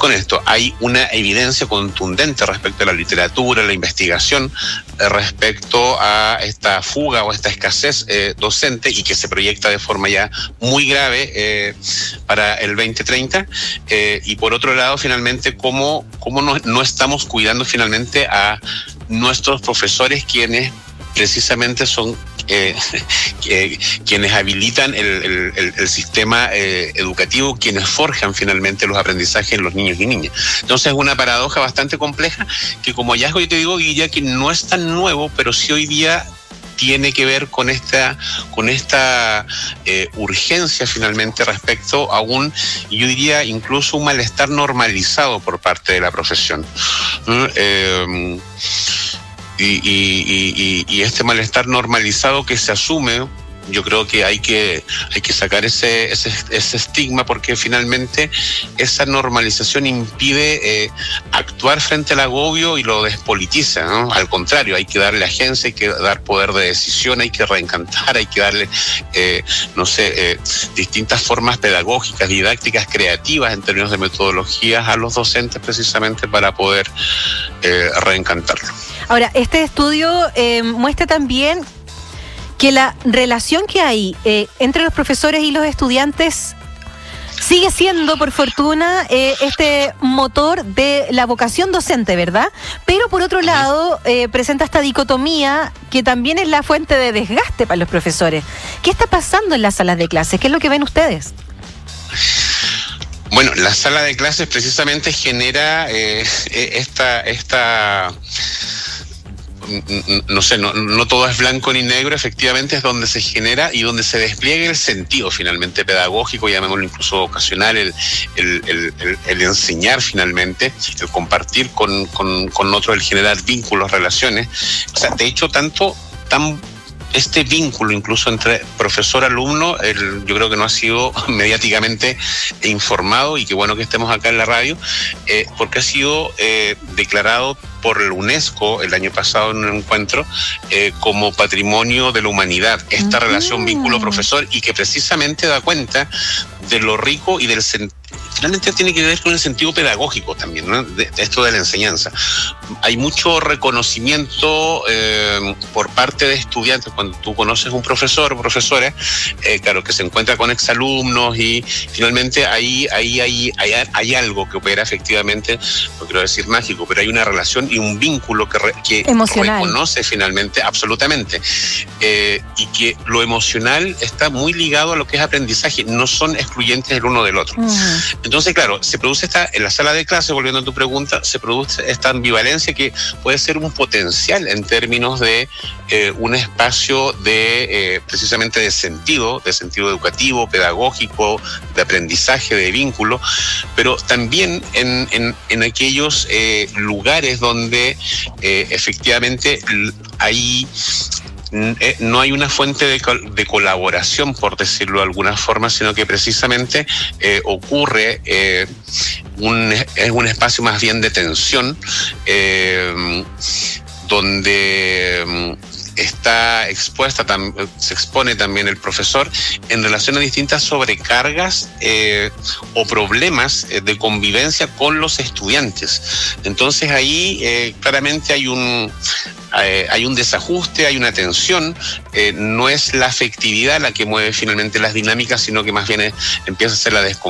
con esto? Hay una evidencia contundente respecto a la literatura, la investigación, respecto a esta fuga o esta escasez docente, y que se proyecta de forma ya muy grave para el 2030, y por otro lado, finalmente, cómo no estamos cuidando finalmente a nuestros profesores, quienes precisamente son quienes habilitan el sistema educativo, quienes forjan finalmente los aprendizajes en los niños y niñas. Entonces es una paradoja bastante compleja que, como hallazgo, yo te digo, Guilla, que no es tan nuevo, pero sí hoy día tiene que ver con esta urgencia finalmente respecto a yo diría, incluso un malestar normalizado por parte de la profesión. Y este malestar normalizado que se asume, yo creo que hay que sacar ese estigma, porque finalmente esa normalización impide actuar frente al agobio y lo despolitiza, ¿no? Al contrario, hay que darle agencia, hay que dar poder de decisión, hay que reencantar, hay que darle, distintas formas pedagógicas, didácticas, creativas en términos de metodologías a los docentes, precisamente para poder reencantarlo. Ahora, este estudio muestra también que la relación que hay entre los profesores y los estudiantes sigue siendo, por fortuna, este motor de la vocación docente, ¿verdad? Pero por otro lado, presenta esta dicotomía que también es la fuente de desgaste para los profesores. ¿Qué está pasando en las salas de clases? ¿Qué es lo que ven ustedes? Bueno, la sala de clases precisamente genera no todo es blanco ni negro, efectivamente es donde se genera y donde se despliega el sentido finalmente pedagógico, llamémoslo incluso vocacional, el enseñar finalmente, el compartir con otro, el generar vínculos, relaciones. O sea, de hecho, este vínculo incluso entre profesor-alumno, yo creo que no ha sido mediáticamente informado, y qué bueno que estemos acá en la radio, porque ha sido declarado por la UNESCO el año pasado en un encuentro como Patrimonio de la Humanidad, esta relación vínculo-profesor, y que precisamente da cuenta de lo rico y del sentido. Finalmente tiene que ver con el sentido pedagógico también, ¿no? de esto de la enseñanza. Hay mucho reconocimiento por parte de estudiantes cuando tú conoces un profesor o profesora, claro, que se encuentra con exalumnos, y finalmente ahí hay algo que opera efectivamente, no quiero decir mágico, pero hay una relación y un vínculo que emocional reconoce finalmente, absolutamente, y que lo emocional está muy ligado a lo que es aprendizaje, no son excluyentes el uno del otro. Entonces, claro, se produce en la sala de clase, volviendo a tu pregunta, se produce esta ambivalencia que puede ser un potencial en términos de un espacio precisamente de sentido educativo, pedagógico, de aprendizaje, de vínculo, pero también en aquellos lugares donde efectivamente no hay una fuente de colaboración, por decirlo de alguna forma, sino que precisamente ocurre es un espacio más bien de tensión, donde se expone también el profesor en relación a distintas sobrecargas o problemas de convivencia con los estudiantes. Entonces ahí claramente hay un desajuste, hay una tensión, no es la afectividad la que mueve finalmente las dinámicas, sino que más bien empieza a ser la desconfianza